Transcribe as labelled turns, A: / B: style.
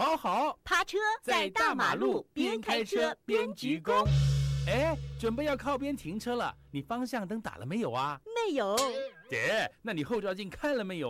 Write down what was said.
A: 好好，
B: 趴车在大马路边开车边鞠躬。
A: 哎，准备要靠边停车了，你方向灯打了没有啊？
B: 没有。
A: 姐，那你后照镜看了没有？